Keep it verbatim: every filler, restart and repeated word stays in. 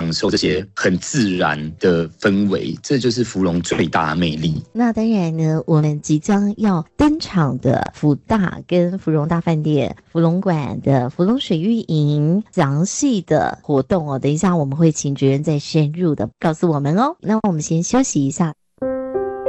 享受这些很自然的氛围，这就是福隆最大的魅力。 那当然呢，我们即将要登场的福大跟芙蓉大饭店、福隆馆的福隆水域营详细的活动哦，等一下我们会请主任再深入的告诉我们哦。那我们先休息一下。